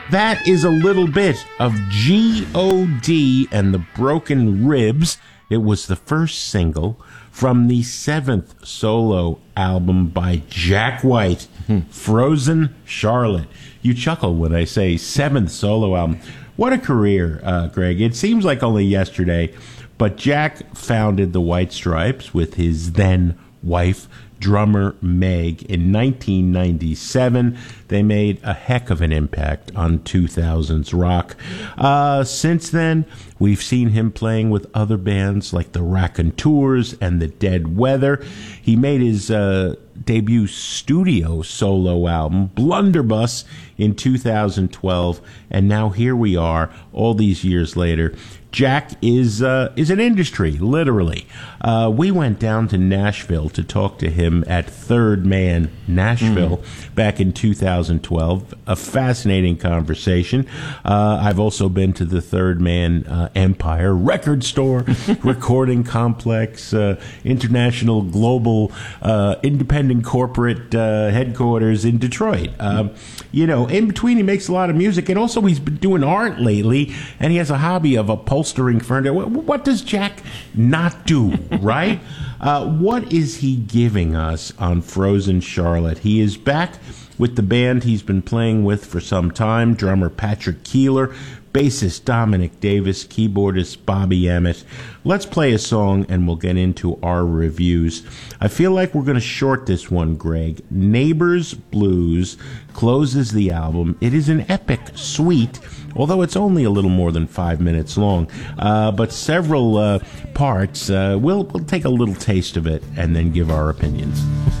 That is a little bit of G.O.D. and the Broken Ribs. It was the first single from the 7th solo album by Jack White, Frozen Charlotte. You chuckle when I say 7th solo album. What a career, Greg. It seems like only yesterday, but Jack founded the White Stripes with his then wife, drummer Meg, in 1997. They made a heck of an impact on 2000s rock. Since then, we've seen him playing with other bands like the Raconteurs and the Dead Weather. He made his debut studio solo album, Blunderbuss, in 2012, and now here we are, all these years later. Jack is an industry, literally. We went down to Nashville to talk to him at Third Man Nashville back in 2012. A fascinating conversation. I've also been to the Third Man Empire Record Store, Recording Complex, International Global Independent Corporate Headquarters in Detroit. In between he makes a lot of music, and also he's been doing art lately, and he has a hobby of upholstering furniture. What does Jack not do, right? What is he giving us on Frozen Charlotte? He is back with the band he's been playing with for some time, drummer Patrick Keeler, bassist Dominic Davis, keyboardist Bobby Emmett. Let's play a song and we'll get into our reviews. I feel like we're going to short this one, Greg. Neighbors Blues closes the album. It is an epic suite, although it's only a little more than 5 minutes long. But several parts. We'll take a little taste of it and then give our opinions.